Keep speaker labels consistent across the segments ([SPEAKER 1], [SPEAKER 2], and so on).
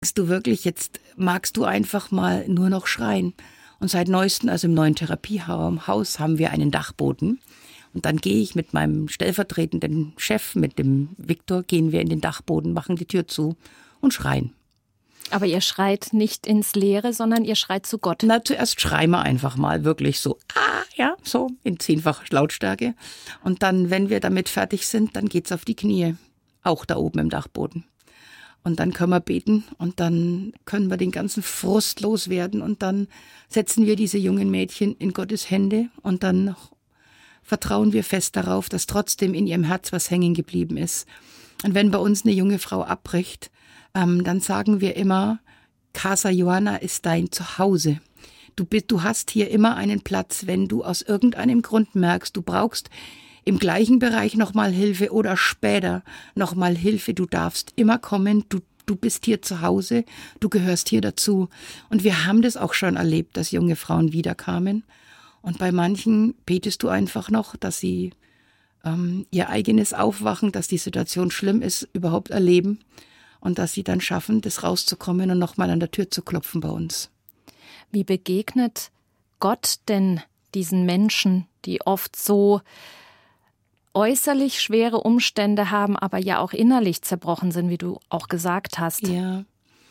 [SPEAKER 1] Du wirklich, jetzt magst du einfach mal nur noch schreien. Und seit neuestem, also im neuen Therapiehaus, haben wir einen Dachboden. Und dann gehe ich mit meinem stellvertretenden Chef, mit dem Viktor, gehen wir in den Dachboden, machen die Tür zu und schreien.
[SPEAKER 2] Aber ihr schreit nicht ins Leere, sondern ihr schreit zu Gott.
[SPEAKER 1] Na, zuerst schreien wir einfach mal wirklich so, ja, so in 10-facher Lautstärke. Und dann, wenn wir damit fertig sind, dann geht's auf die Knie. Auch da oben im Dachboden. Und dann können wir beten und dann können wir den ganzen Frust loswerden und dann setzen wir diese jungen Mädchen in Gottes Hände und dann vertrauen wir fest darauf, dass trotzdem in ihrem Herz was hängen geblieben ist. Und wenn bei uns eine junge Frau abbricht, dann sagen wir immer, Casa Johanna ist dein Zuhause. Du hast hier immer einen Platz, wenn du aus irgendeinem Grund merkst, du brauchst im gleichen Bereich nochmal Hilfe oder später nochmal Hilfe. Du darfst immer kommen, du bist hier zu Hause, du gehörst hier dazu. Und wir haben das auch schon erlebt, dass junge Frauen wiederkamen. Und bei manchen betest du einfach noch, dass sie ihr eigenes Aufwachen, dass die Situation schlimm ist, überhaupt erleben und dass sie dann schaffen, das rauszukommen und nochmal an der Tür zu klopfen bei uns.
[SPEAKER 2] Wie begegnet Gott denn diesen Menschen, die oft so äußerlich schwere Umstände haben, aber ja auch innerlich zerbrochen sind, wie du auch gesagt hast?
[SPEAKER 1] Ja,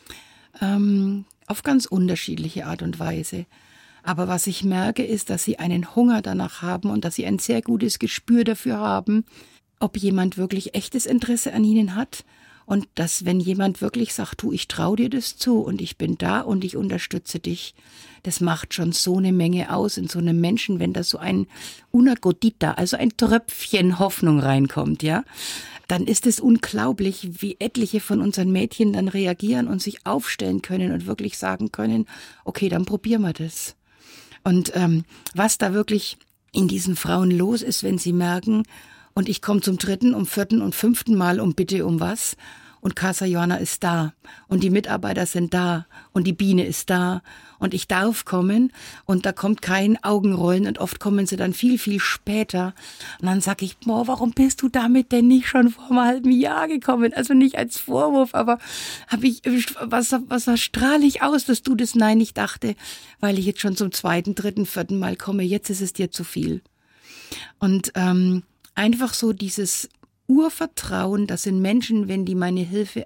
[SPEAKER 1] auf ganz unterschiedliche Art und Weise. Aber was ich merke, ist, dass sie einen Hunger danach haben und dass sie ein sehr gutes Gespür dafür haben, ob jemand wirklich echtes Interesse an ihnen hat. Und dass, wenn jemand wirklich sagt, du, ich traue dir das zu und ich bin da und ich unterstütze dich, das macht schon so eine Menge aus in so einem Menschen, wenn da so ein una gotita, also ein Tröpfchen Hoffnung reinkommt, ja, dann ist es unglaublich, wie etliche von unseren Mädchen dann reagieren und sich aufstellen können und wirklich sagen können, okay, dann probieren wir das. Und was da wirklich in diesen Frauen los ist, wenn sie merken, und ich komme zum 3., 4. und 5. Mal und bitte um was. Und Casa Johanna ist da. Und die Mitarbeiter sind da. Und die Biene ist da. Und ich darf kommen. Und da kommt kein Augenrollen. Und oft kommen sie dann viel, viel später. Und dann sag ich, boah, warum bist du damit denn nicht schon vor einem halben Jahr gekommen? Also nicht als Vorwurf, aber was strahle ich aus, dass du das? Nein, ich dachte, weil ich jetzt schon zum 2., 3., 4. Mal komme, jetzt ist es dir zu viel. Und einfach so dieses Urvertrauen, das sind Menschen, wenn die mir Hilfe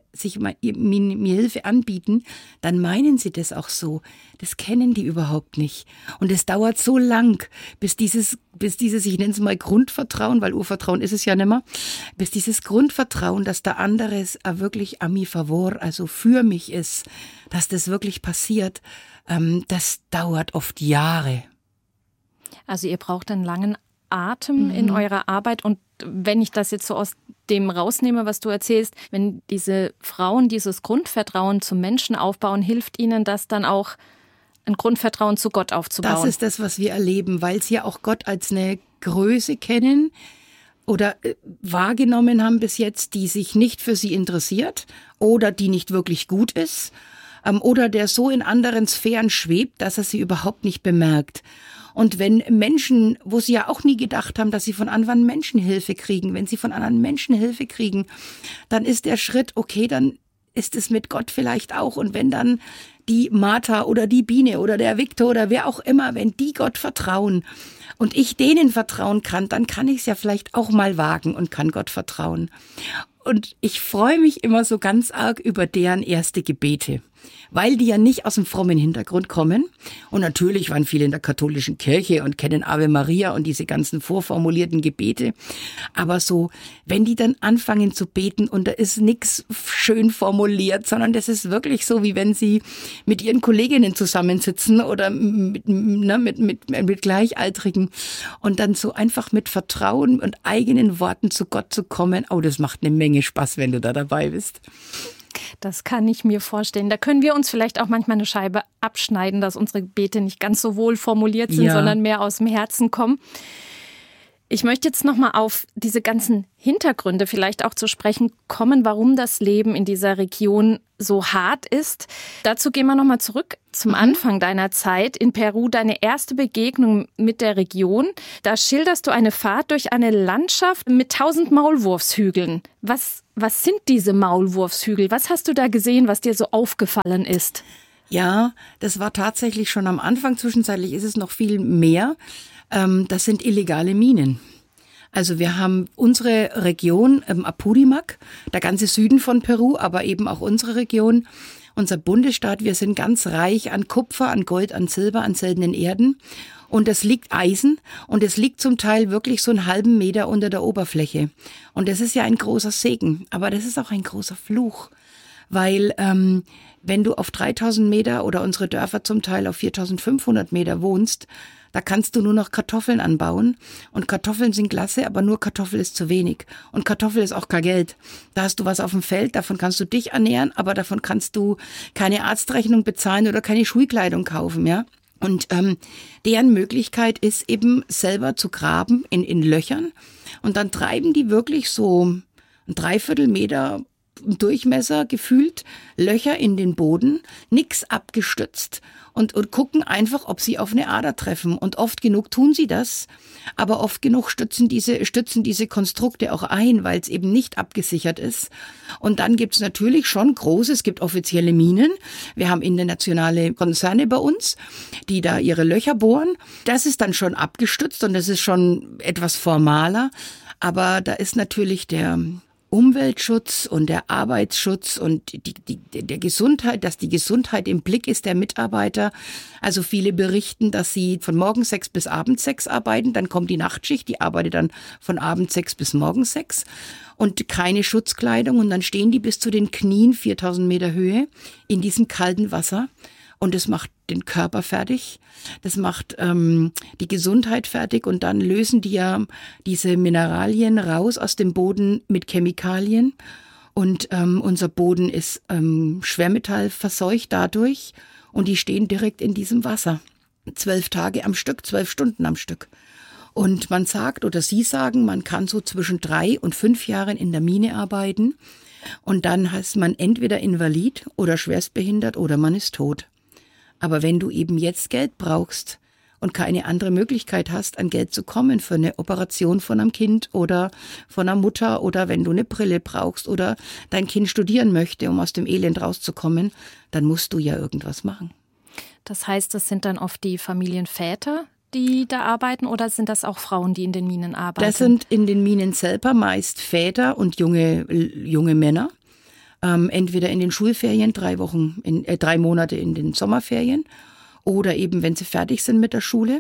[SPEAKER 1] anbieten, dann meinen sie das auch so. Das kennen die überhaupt nicht. Und es dauert so lang, bis dieses, ich nenne es mal Grundvertrauen, weil Urvertrauen ist es ja nicht mehr, bis dieses Grundvertrauen, dass der andere wirklich a mi favor, also für mich ist, dass das wirklich passiert, das dauert oft Jahre.
[SPEAKER 2] Also ihr braucht einen langen Atem in eurer Arbeit. Und wenn ich das jetzt so aus dem rausnehme, was du erzählst, wenn diese Frauen dieses Grundvertrauen zum Menschen aufbauen, hilft ihnen das dann auch, ein Grundvertrauen zu Gott aufzubauen?
[SPEAKER 1] Das ist das, was wir erleben, weil sie ja auch Gott als eine Größe kennen oder wahrgenommen haben bis jetzt, die sich nicht für sie interessiert oder die nicht wirklich gut ist oder der so in anderen Sphären schwebt, dass er sie überhaupt nicht bemerkt. Und wenn Menschen, wo sie ja auch nie gedacht haben, dass sie von anderen Menschen Hilfe kriegen, wenn sie von anderen Menschen Hilfe kriegen, dann ist der Schritt, okay, dann ist es mit Gott vielleicht auch. Und wenn dann die Martha oder die Biene oder der Viktor oder wer auch immer, wenn die Gott vertrauen und ich denen vertrauen kann, dann kann ich es ja vielleicht auch mal wagen und kann Gott vertrauen. Und ich freue mich immer so ganz arg über deren erste Gebete, weil die ja nicht aus dem frommen Hintergrund kommen. Und natürlich waren viele in der katholischen Kirche und kennen Ave Maria und diese ganzen vorformulierten Gebete. Aber so, wenn die dann anfangen zu beten und da ist nichts schön formuliert, sondern das ist wirklich so, wie wenn sie mit ihren Kolleginnen zusammensitzen oder mit Gleichaltrigen und dann so einfach mit Vertrauen und eigenen Worten zu Gott zu kommen. Oh, das macht eine Menge Spaß, wenn du da dabei bist.
[SPEAKER 2] Das kann ich mir vorstellen. Da können wir uns vielleicht auch manchmal eine Scheibe abschneiden, dass unsere Gebete nicht ganz so wohl formuliert sind, sondern mehr aus dem Herzen kommen. Ich möchte jetzt nochmal auf diese ganzen Hintergründe vielleicht auch zu sprechen kommen, warum das Leben in dieser Region so hart ist. Dazu gehen wir nochmal zurück zum Anfang deiner Zeit in Peru, deine erste Begegnung mit der Region. Da schilderst du eine Fahrt durch eine Landschaft mit 1000 Maulwurfshügeln. Was sind diese Maulwurfshügel? Was hast du da gesehen, was dir so aufgefallen ist?
[SPEAKER 1] Ja, das war tatsächlich schon am Anfang. Zwischenzeitlich ist es noch viel mehr. Das sind illegale Minen. Also wir haben unsere Region, Apurimac, der ganze Süden von Peru, aber eben auch unsere Region, unser Bundesstaat. Wir sind ganz reich an Kupfer, an Gold, an Silber, an seltenen Erden. Und es liegt Eisen und es liegt zum Teil wirklich so einen halben Meter unter der Oberfläche. Und das ist ja ein großer Segen, aber das ist auch ein großer Fluch. Weil wenn du auf 3000 Meter oder unsere Dörfer zum Teil auf 4500 Meter wohnst, da kannst du nur noch Kartoffeln anbauen. Und Kartoffeln sind klasse, aber nur Kartoffel ist zu wenig. Und Kartoffel ist auch kein Geld. Da hast du was auf dem Feld, davon kannst du dich ernähren, aber davon kannst du keine Arztrechnung bezahlen oder keine Schulkleidung kaufen, ja. Und deren Möglichkeit ist eben selber zu graben in Löchern. Und dann treiben die wirklich so ein Dreiviertelmeter Durchmesser gefühlt, Löcher in den Boden, nix abgestützt und gucken einfach, ob sie auf eine Ader treffen. Und oft genug tun sie das, aber oft genug stützen diese Konstrukte auch ein, weil es eben nicht abgesichert ist. Und dann gibt's natürlich schon es gibt offizielle Minen. Wir haben internationale Konzerne bei uns, die da ihre Löcher bohren. Das ist dann schon abgestützt und das ist schon etwas formaler. Aber da ist natürlich der Umweltschutz und der Arbeitsschutz und der Gesundheit, dass die Gesundheit im Blick ist der Mitarbeiter. Also viele berichten, dass sie von morgens 6 bis abends 6 arbeiten, dann kommt die Nachtschicht, die arbeitet dann von abends 6 bis morgens 6 und keine Schutzkleidung und dann stehen die bis zu den Knien, 4000 Meter Höhe, in diesem kalten Wasser. Und das macht den Körper fertig, das macht die Gesundheit fertig und dann lösen die ja diese Mineralien raus aus dem Boden mit Chemikalien. Und unser Boden ist Schwermetall verseucht dadurch und die stehen direkt in diesem Wasser. 12 Tage am Stück, 12 Stunden am Stück. Und man sagt oder sie sagen, man kann so zwischen 3 und 5 Jahren in der Mine arbeiten und dann heißt man entweder invalid oder schwerstbehindert oder man ist tot. Aber wenn du eben jetzt Geld brauchst und keine andere Möglichkeit hast, an Geld zu kommen für eine Operation von einem Kind oder von einer Mutter oder wenn du eine Brille brauchst oder dein Kind studieren möchte, um aus dem Elend rauszukommen, dann musst du ja irgendwas machen.
[SPEAKER 2] Das heißt, das sind dann oft die Familienväter, die da arbeiten oder sind das auch Frauen, die in den Minen arbeiten?
[SPEAKER 1] Das sind in den Minen selber meist Väter und junge Männer. Entweder in den Schulferien 3 Monate in den Sommerferien oder eben, wenn sie fertig sind mit der Schule,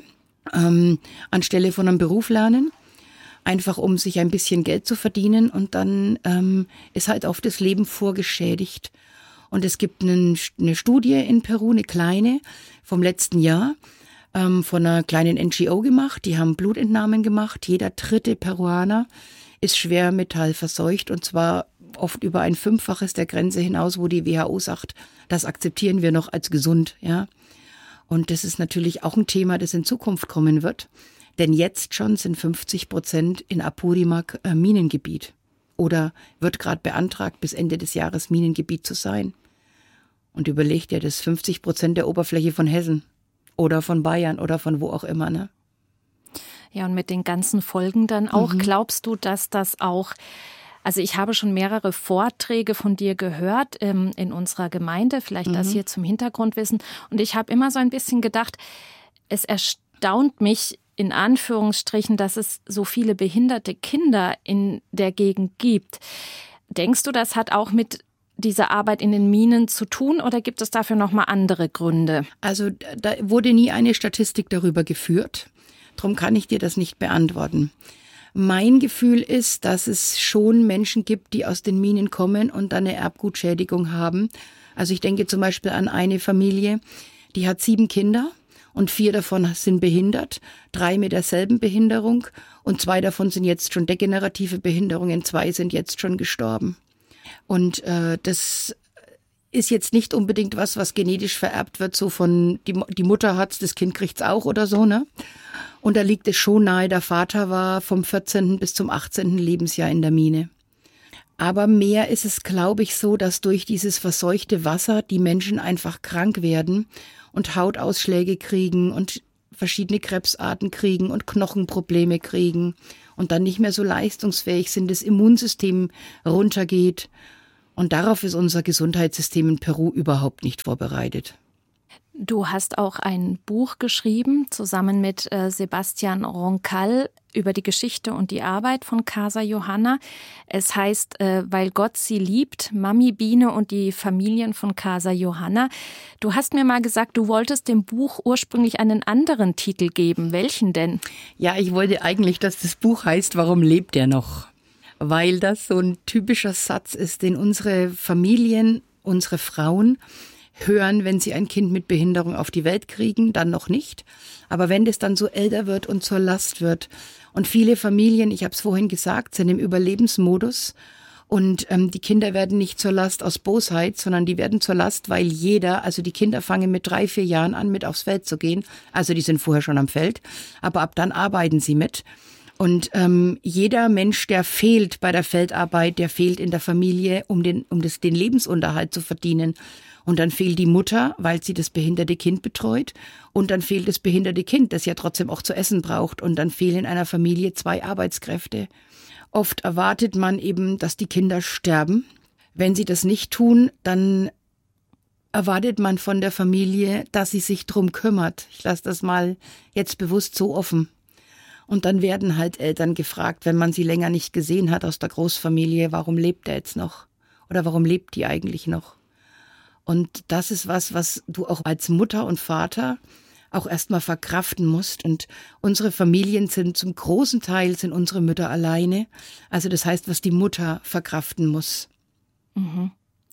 [SPEAKER 1] anstelle von einem Beruf lernen, einfach um sich ein bisschen Geld zu verdienen und dann ist halt oft das Leben vorgeschädigt. Und es gibt eine Studie in Peru, eine kleine, vom letzten Jahr, von einer kleinen NGO gemacht, die haben Blutentnahmen gemacht, jeder 3. Peruaner ist schwermetallverseucht und zwar oft über ein 5-faches der Grenze hinaus, wo die WHO sagt, das akzeptieren wir noch als gesund, ja. Und das ist natürlich auch ein Thema, das in Zukunft kommen wird. Denn jetzt schon sind 50% in Apurimac Minengebiet. Oder wird gerade beantragt, bis Ende des Jahres Minengebiet zu sein. Und überleg dir, das ist 50% der Oberfläche von Hessen. Oder von Bayern oder von wo auch immer, ne?
[SPEAKER 2] Ja, und mit den ganzen Folgen dann auch, glaubst du, dass das auch... Also ich habe schon mehrere Vorträge von dir gehört in unserer Gemeinde, vielleicht das hier zum Hintergrundwissen. Und ich habe immer so ein bisschen gedacht, es erstaunt mich in Anführungsstrichen, dass es so viele behinderte Kinder in der Gegend gibt. Denkst du, das hat auch mit dieser Arbeit in den Minen zu tun oder gibt es dafür nochmal andere Gründe?
[SPEAKER 1] Also da wurde nie eine Statistik darüber geführt. Darum kann ich dir das nicht beantworten. Mein Gefühl ist, dass es schon Menschen gibt, die aus den Minen kommen und dann eine Erbgutschädigung haben. Also ich denke zum Beispiel an eine Familie, die hat 7 Kinder und 4 davon sind behindert, 3 mit derselben Behinderung und 2 davon sind jetzt schon degenerative Behinderungen, 2 sind jetzt schon gestorben. Und das ist jetzt nicht unbedingt was genetisch vererbt wird, so von die Mutter hat's, das Kind kriegt's auch oder so, ne? Und da liegt es schon nahe, der Vater war vom 14. bis zum 18. Lebensjahr in der Mine. Aber mehr ist es, glaube ich, so, dass durch dieses verseuchte Wasser die Menschen einfach krank werden und Hautausschläge kriegen und verschiedene Krebsarten kriegen und Knochenprobleme kriegen und dann nicht mehr so leistungsfähig sind, das Immunsystem runtergeht. Und darauf ist unser Gesundheitssystem in Peru überhaupt nicht vorbereitet.
[SPEAKER 2] Du hast auch ein Buch geschrieben, zusammen mit Sebastian Roncal, über die Geschichte und die Arbeit von Casa Johanna. Es heißt, weil Gott sie liebt, Mami Biene und die Familien von Casa Johanna. Du hast mir mal gesagt, du wolltest dem Buch ursprünglich einen anderen Titel geben. Welchen denn?
[SPEAKER 1] Ja, ich wollte eigentlich, dass das Buch heißt, warum lebt er noch? Weil das so ein typischer Satz ist, den unsere Familien, unsere Frauen hören, wenn sie ein Kind mit Behinderung auf die Welt kriegen, dann noch nicht. Aber wenn das dann so älter wird und zur Last wird und viele Familien, ich habe es vorhin gesagt, sind im Überlebensmodus und die Kinder werden nicht zur Last aus Bosheit, sondern die werden zur Last, weil also die Kinder fangen mit 3, 4 Jahren an, mit aufs Feld zu gehen. Also die sind vorher schon am Feld, aber ab dann arbeiten sie mit. Und jeder Mensch, der fehlt bei der Feldarbeit, der fehlt in der Familie, um den Lebensunterhalt zu verdienen. Und dann fehlt die Mutter, weil sie das behinderte Kind betreut. Und dann fehlt das behinderte Kind, das ja trotzdem auch zu essen braucht. Und dann fehlen in einer Familie 2 Arbeitskräfte. Oft erwartet man eben, dass die Kinder sterben. Wenn sie das nicht tun, dann erwartet man von der Familie, dass sie sich drum kümmert. Ich lasse das mal jetzt bewusst so offen. Und dann werden halt Eltern gefragt, wenn man sie länger nicht gesehen hat aus der Großfamilie, warum lebt er jetzt noch? Oder warum lebt die eigentlich noch? Und das ist was du auch als Mutter und Vater auch erstmal verkraften musst. Und unsere Familien sind zum großen Teil sind unsere Mütter alleine. Also das heißt, was die Mutter verkraften muss.
[SPEAKER 2] Mhm.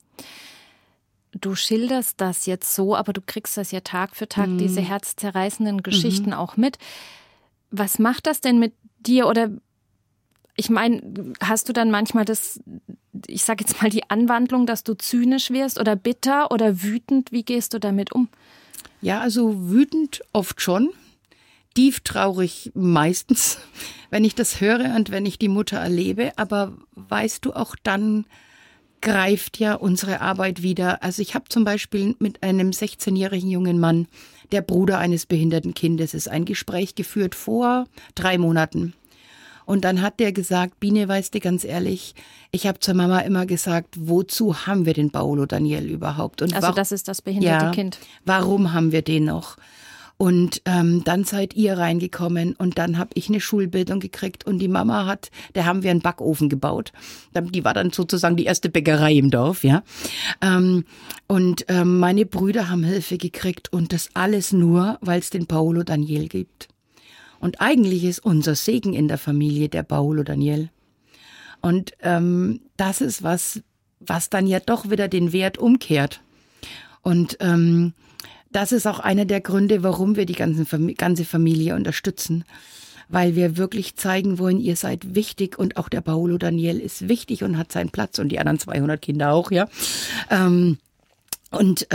[SPEAKER 2] Du schilderst das jetzt so, aber du kriegst das ja Tag für Tag, diese herzzerreißenden Geschichten auch mit. Was macht das denn mit dir? Oder ich meine, hast du dann manchmal ich sage jetzt mal die Anwandlung, dass du zynisch wirst oder bitter oder wütend? Wie gehst du damit um?
[SPEAKER 1] Ja, also wütend oft schon, tieftraurig meistens, wenn ich das höre und wenn ich die Mutter erlebe. Aber weißt du, auch dann greift ja unsere Arbeit wieder. Also ich habe zum Beispiel mit einem 16-jährigen jungen Mann, der Bruder eines behinderten Kindes ist, ein Gespräch geführt vor 3 Monaten. Und dann hat der gesagt, Biene, weißt du, ganz ehrlich, ich habe zur Mama immer gesagt, wozu haben wir den Paolo Daniel überhaupt? Und
[SPEAKER 2] also das ist das behinderte Kind.
[SPEAKER 1] Warum haben wir den noch? Und dann seid ihr reingekommen und dann habe ich eine Schulbildung gekriegt und die Mama da haben wir einen Backofen gebaut. Die war dann sozusagen die erste Bäckerei im Dorf, ja. Und meine Brüder haben Hilfe gekriegt und das alles nur, weil es den Paolo Daniel gibt. Und eigentlich ist unser Segen in der Familie der Paolo Daniel. Und das ist was dann ja doch wieder den Wert umkehrt. Und das ist auch einer der Gründe, warum wir die ganze Familie unterstützen. Weil wir wirklich zeigen wollen, ihr seid wichtig und auch der Paolo Daniel ist wichtig und hat seinen Platz und die anderen 200 Kinder auch, ja. Und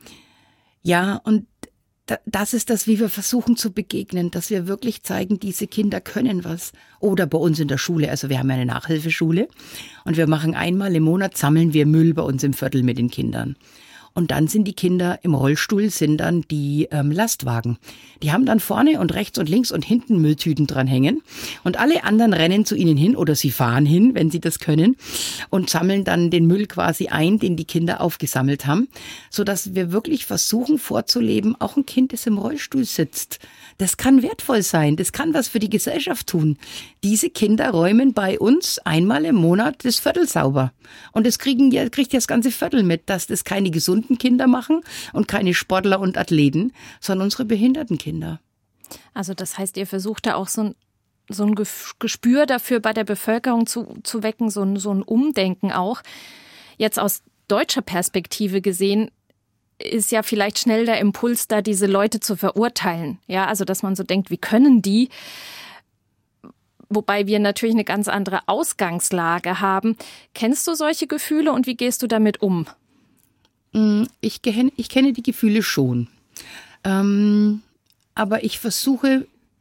[SPEAKER 1] das ist das, wie wir versuchen zu begegnen, dass wir wirklich zeigen, diese Kinder können was. Oder bei uns in der Schule, also wir haben ja eine Nachhilfeschule und wir machen einmal im Monat, sammeln wir Müll bei uns im Viertel mit den Kindern. Und dann sind die Kinder im Rollstuhl, sind dann die Lastwagen. Die haben dann vorne und rechts und links und hinten Mülltüten dran hängen. Und alle anderen rennen zu ihnen hin oder sie fahren hin, wenn sie das können, und sammeln dann den Müll quasi ein, den die Kinder aufgesammelt haben. Sodass wir wirklich versuchen vorzuleben, auch ein Kind, das im Rollstuhl sitzt. Das kann wertvoll sein, das kann was für die Gesellschaft tun. Diese Kinder räumen bei uns einmal im Monat das Viertel sauber. Und das kriegt das ganze Viertel mit, dass das keine gesunden Kinder machen und keine Sportler und Athleten, sondern unsere behinderten Kinder.
[SPEAKER 2] Also das heißt, ihr versucht da auch so ein Gespür dafür bei der Bevölkerung zu wecken, so ein Umdenken auch. Jetzt aus deutscher Perspektive gesehen, ist ja vielleicht schnell der Impuls da, diese Leute zu verurteilen. Ja, also dass man so denkt, wie können die? Wobei wir natürlich eine ganz andere Ausgangslage haben. Kennst du solche Gefühle und wie gehst du damit um?
[SPEAKER 1] Ich kenne die Gefühle schon. Aber ich versuche,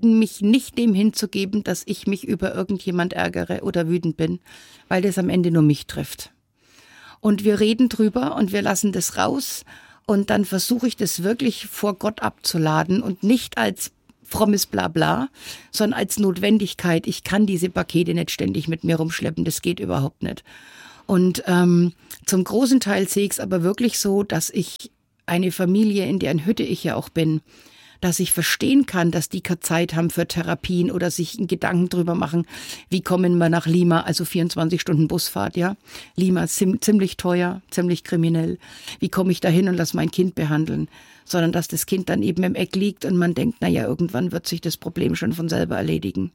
[SPEAKER 1] mich nicht dem hinzugeben, dass ich mich über irgendjemand ärgere oder wütend bin, weil das am Ende nur mich trifft. Und wir reden drüber und wir lassen das raus und dann versuche ich das wirklich vor Gott abzuladen und nicht als frommes Blabla, sondern als Notwendigkeit. Ich kann diese Pakete nicht ständig mit mir rumschleppen, das geht überhaupt nicht. Und zum großen Teil sehe ich es aber wirklich so, dass ich eine Familie, in deren Hütte ich ja auch bin, dass ich verstehen kann, dass die keine Zeit haben für Therapien oder sich einen Gedanken drüber machen, wie kommen wir nach Lima, also 24 Stunden Busfahrt, ja. Lima ist ziemlich teuer, ziemlich kriminell. Wie komme ich da hin und lasse mein Kind behandeln? Sondern dass das Kind dann eben im Eck liegt und man denkt, naja, irgendwann wird sich das Problem schon von selber erledigen.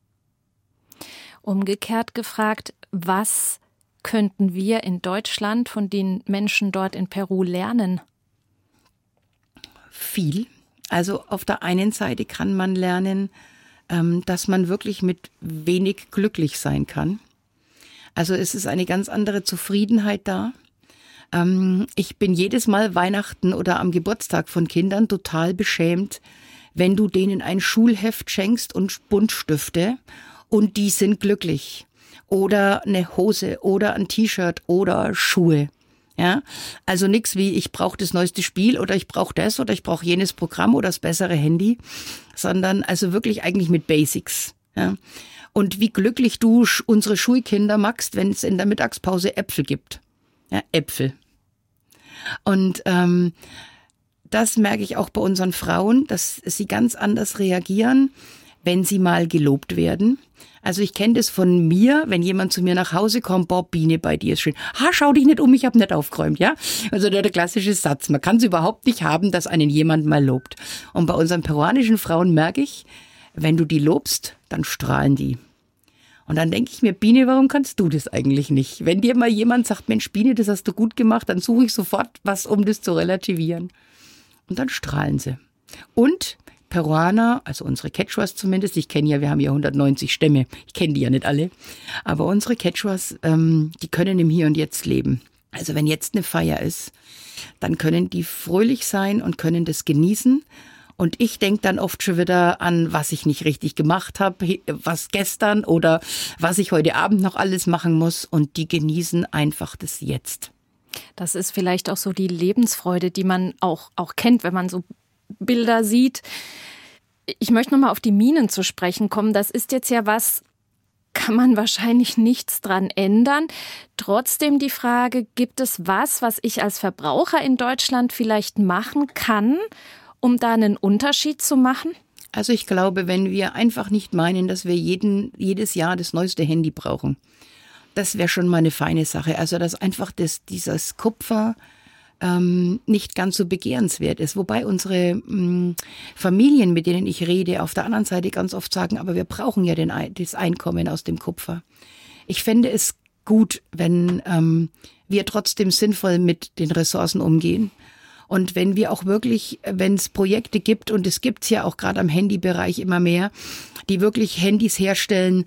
[SPEAKER 2] Umgekehrt gefragt, was könnten wir in Deutschland von den Menschen dort in Peru lernen?
[SPEAKER 1] Viel. Also auf der einen Seite kann man lernen, dass man wirklich mit wenig glücklich sein kann. Also es ist eine ganz andere Zufriedenheit da. Ich bin jedes Mal Weihnachten oder am Geburtstag von Kindern total beschämt, wenn du denen ein Schulheft schenkst und Buntstifte und die sind glücklich. Oder eine Hose oder ein T-Shirt oder Schuhe. Ja, also nix wie ich brauche das neueste Spiel oder ich brauche das oder ich brauche jenes Programm oder das bessere Handy, sondern also wirklich eigentlich mit Basics. Ja. Und wie glücklich du unsere Schulkinder magst, wenn es in der Mittagspause Äpfel gibt. Ja, Äpfel. Und das merke ich auch bei unseren Frauen, dass sie ganz anders reagieren, wenn sie mal gelobt werden. Also ich kenne das von mir, wenn jemand zu mir nach Hause kommt, boah, Biene, bei dir ist schön. Ha, schau dich nicht um, ich habe nicht aufgeräumt, ja? Also der klassische Satz, man kann es überhaupt nicht haben, dass einen jemand mal lobt. Und bei unseren peruanischen Frauen merke ich, wenn du die lobst, dann strahlen die. Und dann denke ich mir, Biene, warum kannst du das eigentlich nicht? Wenn dir mal jemand sagt, Mensch, Biene, das hast du gut gemacht, dann suche ich sofort was, um das zu relativieren. Und dann strahlen sie. Und Peruaner, also unsere Quechuas zumindest, ich kenne ja, wir haben ja 190 Stämme, ich kenne die ja nicht alle, aber unsere Quechuas, die können im Hier und Jetzt leben. Also wenn jetzt eine Feier ist, dann können die fröhlich sein und können das genießen. Und ich denke dann oft schon wieder an, was ich nicht richtig gemacht habe, was gestern oder was ich heute Abend noch alles machen muss. Und die genießen einfach das Jetzt.
[SPEAKER 2] Das ist vielleicht auch so die Lebensfreude, die man auch kennt, wenn man so Bilder sieht. Ich möchte nochmal auf die Minen zu sprechen kommen. Das ist jetzt ja was, kann man wahrscheinlich nichts dran ändern. Trotzdem die Frage, gibt es was ich als Verbraucher in Deutschland vielleicht machen kann, um da einen Unterschied zu machen?
[SPEAKER 1] Also ich glaube, wenn wir einfach nicht meinen, dass wir jedes Jahr das neueste Handy brauchen, das wäre schon mal eine feine Sache. Also dass einfach dieses Kupfer nicht ganz so begehrenswert ist. Wobei unsere Familien, mit denen ich rede, auf der anderen Seite ganz oft sagen, aber wir brauchen ja das Einkommen aus dem Kupfer. Ich fände es gut, wenn wir trotzdem sinnvoll mit den Ressourcen umgehen. Und wenn wir auch wirklich, wenn es Projekte gibt, und es gibt's ja auch gerade am Handybereich immer mehr, die wirklich Handys herstellen,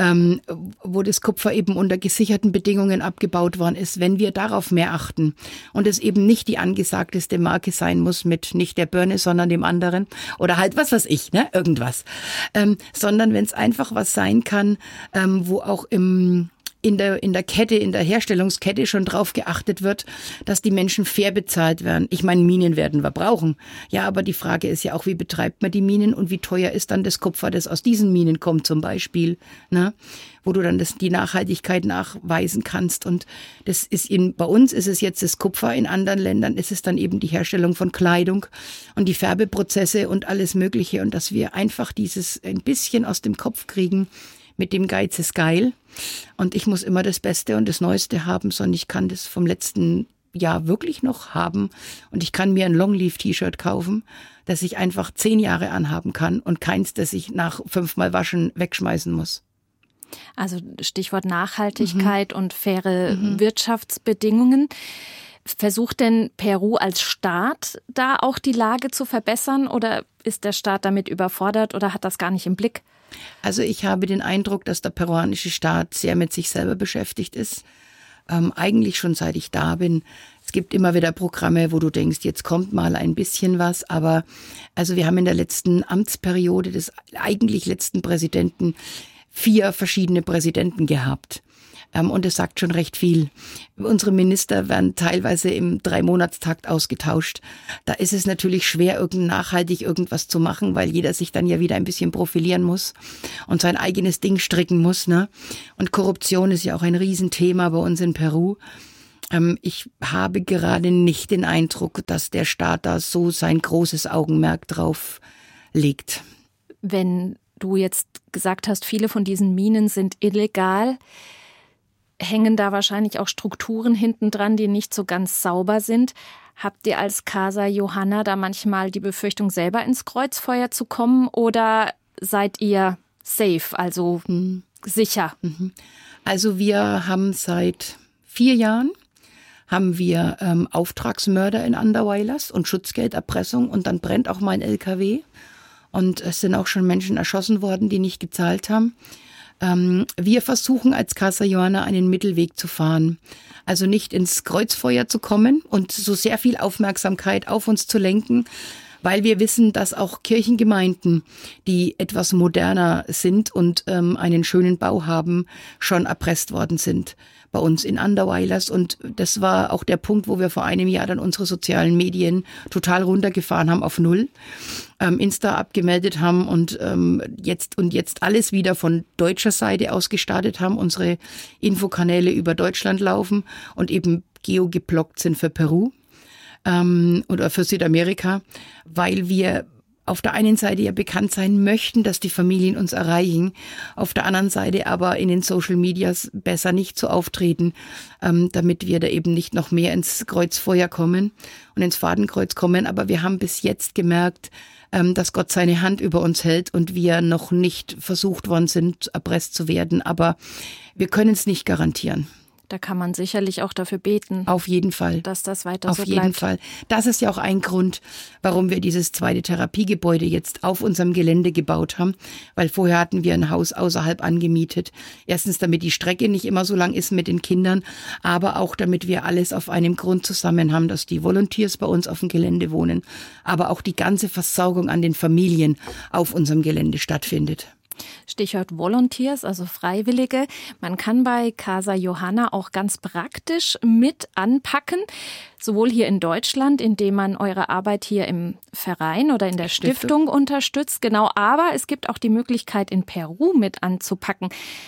[SPEAKER 1] wo das Kupfer eben unter gesicherten Bedingungen abgebaut worden ist, wenn wir darauf mehr achten und es eben nicht die angesagteste Marke sein muss mit nicht der Birne, sondern dem anderen oder halt was weiß ich, ne, irgendwas, sondern wenn es einfach was sein kann, wo auch in der Kette, in der Herstellungskette schon drauf geachtet wird, dass die Menschen fair bezahlt werden. Ich meine, Minen werden wir brauchen. Ja, aber die Frage ist ja auch, wie betreibt man die Minen und wie teuer ist dann das Kupfer, das aus diesen Minen kommt zum Beispiel, ne? Wo du dann die Nachhaltigkeit nachweisen kannst. Und das ist bei uns ist es jetzt das Kupfer, in anderen Ländern ist es dann eben die Herstellung von Kleidung und die Färbeprozesse und alles Mögliche. Und dass wir einfach dieses ein bisschen aus dem Kopf kriegen, mit dem Geiz ist geil und ich muss immer das Beste und das Neueste haben, sondern ich kann das vom letzten Jahr wirklich noch haben und ich kann mir ein Longleaf-T-Shirt kaufen, das ich einfach 10 Jahre anhaben kann und keins, das ich nach 5-mal Waschen wegschmeißen muss.
[SPEAKER 2] Also Stichwort Nachhaltigkeit und faire Wirtschaftsbedingungen. Versucht denn Peru als Staat da auch die Lage zu verbessern oder ist der Staat damit überfordert oder hat das gar nicht im Blick?
[SPEAKER 1] Also ich habe den Eindruck, dass der peruanische Staat sehr mit sich selber beschäftigt ist. Eigentlich schon seit ich da bin. Es gibt immer wieder Programme, wo du denkst, jetzt kommt mal ein bisschen was. Aber also wir haben in der letzten Amtsperiode des eigentlich letzten Präsidenten 4 verschiedene Präsidenten gehabt. Und es sagt schon recht viel. Unsere Minister werden teilweise im 3-Monatstakt ausgetauscht. Da ist es natürlich schwer, nachhaltig irgendwas zu machen, weil jeder sich dann ja wieder ein bisschen profilieren muss und sein eigenes Ding stricken muss, ne? Und Korruption ist ja auch ein Riesenthema bei uns in Peru. Ich habe gerade nicht den Eindruck, dass der Staat da so sein großes Augenmerk drauf legt.
[SPEAKER 2] Wenn du jetzt gesagt hast, viele von diesen Minen sind illegal, hängen da wahrscheinlich auch Strukturen hinten dran, die nicht so ganz sauber sind. Habt ihr als Casa Johanna da manchmal die Befürchtung, selber ins Kreuzfeuer zu kommen oder seid ihr safe, also sicher?
[SPEAKER 1] Also wir haben seit 4 Jahren Auftragsmörder in Anderweilers und Schutzgelderpressung und dann brennt auch mein LKW. Und es sind auch schon Menschen erschossen worden, die nicht gezahlt haben. Wir versuchen als Casa Johanna einen Mittelweg zu fahren. Also nicht ins Kreuzfeuer zu kommen und so sehr viel Aufmerksamkeit auf uns zu lenken, weil wir wissen, dass auch Kirchengemeinden, die etwas moderner sind und einen schönen Bau haben, schon erpresst worden sind bei uns in Anderweilers. Und das war auch der Punkt, wo wir vor einem Jahr dann unsere sozialen Medien total runtergefahren haben auf 0, Insta abgemeldet haben und jetzt alles wieder von deutscher Seite aus gestartet haben, unsere Infokanäle über Deutschland laufen und eben geogeblockt sind für Peru oder für Südamerika, weil wir auf der einen Seite ja bekannt sein möchten, dass die Familien uns erreichen, auf der anderen Seite aber in den Social Medias besser nicht so auftreten, damit wir da eben nicht noch mehr ins Kreuzfeuer kommen und ins Fadenkreuz kommen. Aber wir haben bis jetzt gemerkt, dass Gott seine Hand über uns hält und wir noch nicht versucht worden sind, erpresst zu werden. Aber wir können es nicht garantieren.
[SPEAKER 2] Da kann man sicherlich auch dafür beten.
[SPEAKER 1] Auf jeden Fall.
[SPEAKER 2] Dass das weiter so bleibt.
[SPEAKER 1] Auf jeden Fall. Das ist ja auch ein Grund, warum wir dieses 2. Therapiegebäude jetzt auf unserem Gelände gebaut haben. Weil vorher hatten wir ein Haus außerhalb angemietet. Erstens, damit die Strecke nicht immer so lang ist mit den Kindern, aber auch damit wir alles auf einem Grund zusammen haben, dass die Volunteers bei uns auf dem Gelände wohnen, aber auch die ganze Versorgung an den Familien auf unserem Gelände stattfindet.
[SPEAKER 2] Stichwort Volunteers, also Freiwillige. Man kann bei Casa Johanna auch ganz praktisch mit anpacken, sowohl hier in Deutschland, indem man eure Arbeit hier im Verein oder in der Stiftung unterstützt. Genau, aber es gibt auch die Möglichkeit, in Peru mit anzupacken.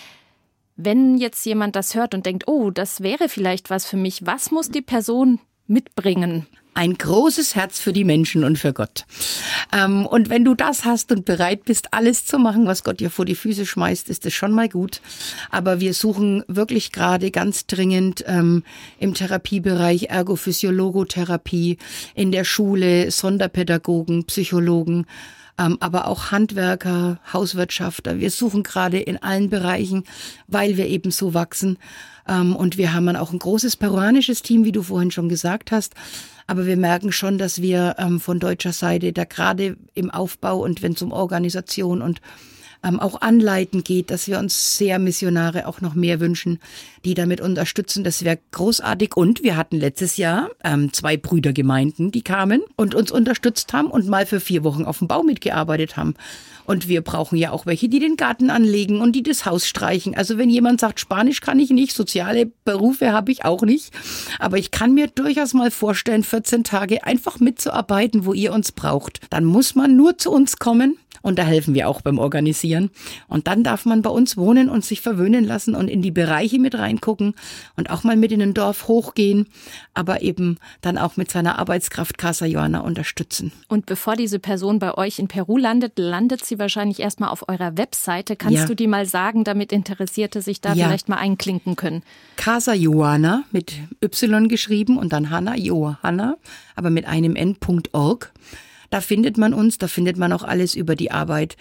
[SPEAKER 2] Wenn jetzt jemand das hört und denkt, oh, das wäre vielleicht was für mich, was muss die Person mitbringen?
[SPEAKER 1] Ein großes Herz für die Menschen und für Gott. Und wenn du das hast und bereit bist, alles zu machen, was Gott dir vor die Füße schmeißt, ist das schon mal gut. Aber wir suchen wirklich gerade ganz dringend im Therapiebereich Ergophysiologotherapie, in der Schule Sonderpädagogen, Psychologen, aber auch Handwerker, Hauswirtschafter. Wir suchen gerade in allen Bereichen, weil wir eben so wachsen. Und wir haben dann auch ein großes peruanisches Team, wie du vorhin schon gesagt hast. Aber wir merken schon, dass wir von deutscher Seite da gerade im Aufbau und wenn es um Organisation und auch Anleiten geht, dass wir uns sehr Missionare auch noch mehr wünschen, die damit unterstützen. Das wäre großartig. Und wir hatten letztes Jahr 2 Brüdergemeinden, die kamen und uns unterstützt haben und mal für 4 Wochen auf dem Bau mitgearbeitet haben. Und wir brauchen ja auch welche, die den Garten anlegen und die das Haus streichen. Also wenn jemand sagt, Spanisch kann ich nicht, soziale Berufe habe ich auch nicht. Aber ich kann mir durchaus mal vorstellen, 14 Tage einfach mitzuarbeiten, wo ihr uns braucht. Dann muss man nur zu uns kommen. Und da helfen wir auch beim Organisieren. Und dann darf man bei uns wohnen und sich verwöhnen lassen und in die Bereiche mit reingucken und auch mal mit in ein Dorf hochgehen, aber eben dann auch mit seiner Arbeitskraft Casa Johanna unterstützen.
[SPEAKER 2] Und bevor diese Person bei euch in Peru landet, landet sie wahrscheinlich erstmal auf eurer Webseite. Kannst du die mal sagen, damit Interessierte sich da vielleicht mal einklinken können?
[SPEAKER 1] Casa Johanna mit Y geschrieben und dann Hanna, Johanna, aber mit einem N.org. Da findet man uns, da findet man auch alles über die Arbeit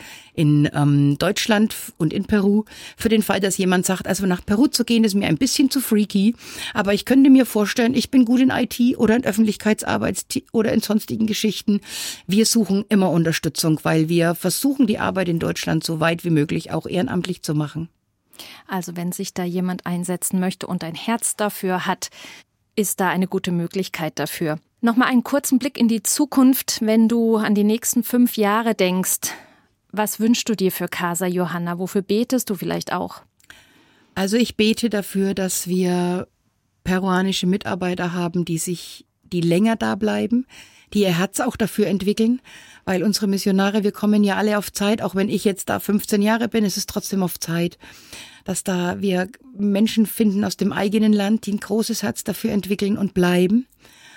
[SPEAKER 1] in Deutschland und in Peru. Für den Fall, dass jemand sagt, also nach Peru zu gehen, ist mir ein bisschen zu freaky. Aber ich könnte mir vorstellen, ich bin gut in IT oder in Öffentlichkeitsarbeit oder in sonstigen Geschichten. Wir suchen immer Unterstützung, weil wir versuchen, die Arbeit in Deutschland so weit wie möglich auch ehrenamtlich zu machen.
[SPEAKER 2] Also wenn sich da jemand einsetzen möchte und ein Herz dafür hat, ist da eine gute Möglichkeit dafür. Nochmal einen kurzen Blick in die Zukunft, wenn du an die nächsten 5 Jahre denkst. Was wünschst du dir für Casa Johanna? Wofür betest du vielleicht auch?
[SPEAKER 1] Also ich bete dafür, dass wir peruanische Mitarbeiter haben, die länger da bleiben, die ihr Herz auch dafür entwickeln, weil unsere Missionare, wir kommen ja alle auf Zeit, auch wenn ich jetzt da 15 Jahre bin, ist es trotzdem auf Zeit, dass da wir Menschen finden aus dem eigenen Land, die ein großes Herz dafür entwickeln und bleiben.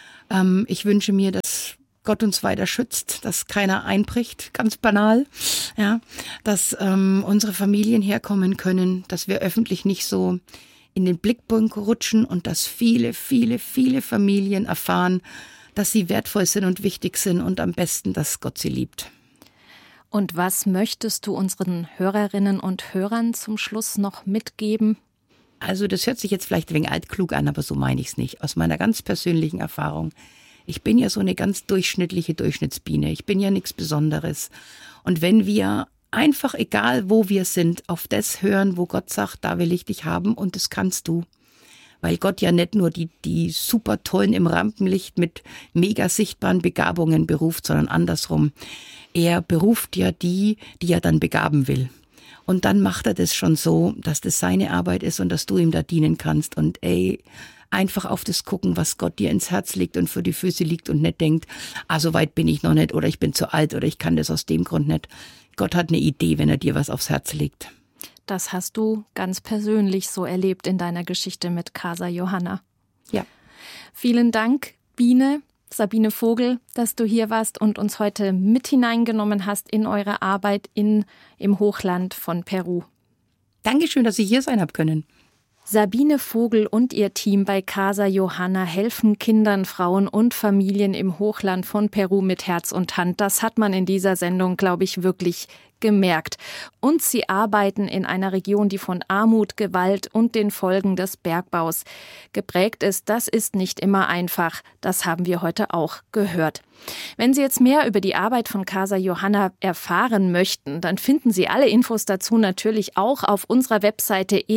[SPEAKER 1] Ich wünsche mir, dass Gott uns weiter schützt, dass keiner einbricht, ganz banal, ja, dass unsere Familien herkommen können, dass wir öffentlich nicht so in den Blickpunkt rutschen und dass viele, viele, viele Familien erfahren, dass sie wertvoll sind und wichtig sind und am besten, dass Gott sie liebt.
[SPEAKER 2] Und was möchtest du unseren Hörerinnen und Hörern zum Schluss noch mitgeben?
[SPEAKER 1] Also das hört sich jetzt vielleicht ein wenig altklug an, aber so meine ich es nicht. Aus meiner ganz persönlichen Erfahrung. Ich bin ja so eine ganz durchschnittliche Durchschnittsbiene. Ich bin ja nichts Besonderes. Und wenn wir einfach, egal wo wir sind, auf das hören, wo Gott sagt, da will ich dich haben und das kannst du. Weil Gott ja nicht nur die super tollen im Rampenlicht mit mega sichtbaren Begabungen beruft, sondern andersrum. Er beruft ja die er dann begaben will. Und dann macht er das schon so, dass das seine Arbeit ist und dass du ihm da dienen kannst. Und einfach auf das gucken, was Gott dir ins Herz legt und für die Füße liegt und nicht denkt, so weit bin ich noch nicht oder ich bin zu alt oder ich kann das aus dem Grund nicht. Gott hat eine Idee, wenn er dir was aufs Herz legt.
[SPEAKER 2] Das hast du ganz persönlich so erlebt in deiner Geschichte mit Casa Johanna.
[SPEAKER 1] Ja.
[SPEAKER 2] Vielen Dank, Sabine Vogel, dass du hier warst und uns heute mit hineingenommen hast in eure Arbeit im Hochland von Peru.
[SPEAKER 1] Dankeschön, dass ich hier sein habe können.
[SPEAKER 2] Sabine Vogel und ihr Team bei Casa Johanna helfen Kindern, Frauen und Familien im Hochland von Peru mit Herz und Hand. Das hat man in dieser Sendung, glaube ich, wirklich gemerkt. Und sie arbeiten in einer Region, die von Armut, Gewalt und den Folgen des Bergbaus geprägt ist. Das ist nicht immer einfach. Das haben wir heute auch gehört. Wenn Sie jetzt mehr über die Arbeit von Casa Johanna erfahren möchten, dann finden Sie alle Infos dazu natürlich auch auf unserer Webseite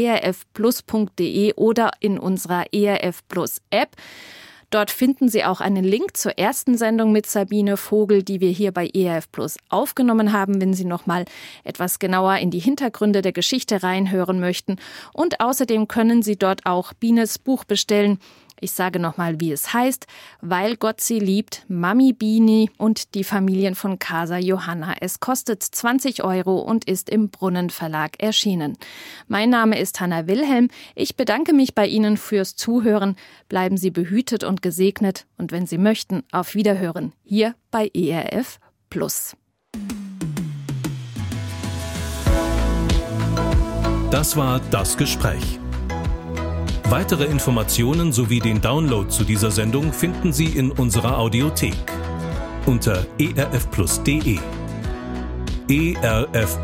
[SPEAKER 2] erfplus.de oder in unserer ERF Plus App. Dort finden Sie auch einen Link zur ersten Sendung mit Sabine Vogel, die wir hier bei ERF Plus aufgenommen haben, wenn Sie noch mal etwas genauer in die Hintergründe der Geschichte reinhören möchten. Und außerdem können Sie dort auch Bines Buch bestellen. Ich sage nochmal, wie es heißt: Weil Gott sie liebt, Mami Bini und die Familien von Casa Johanna. Es kostet 20 € und ist im Brunnen Verlag erschienen. Mein Name ist Hanna Wilhelm. Ich bedanke mich bei Ihnen fürs Zuhören. Bleiben Sie behütet und gesegnet und wenn Sie möchten, auf Wiederhören hier bei ERF Plus.
[SPEAKER 3] Das war das Gespräch. Weitere Informationen sowie den Download zu dieser Sendung finden Sie in unserer Audiothek unter erfplus.de. ERF